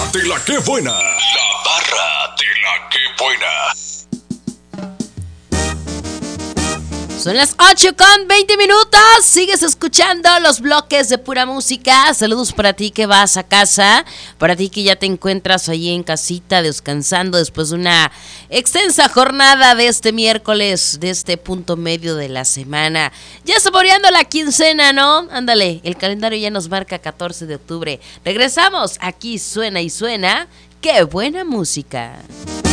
barra de la que buena. La barra de la que buena. Son las 8:20. Sigues escuchando los bloques de pura música. Saludos para ti que vas a casa, para ti que ya te encuentras ahí en casita descansando después de una extensa jornada de este miércoles, de este punto medio de la semana. Ya saboreando la quincena, ¿no? Ándale, el calendario ya nos marca 14 de octubre. Regresamos, aquí suena y suena. ¡Qué buena música!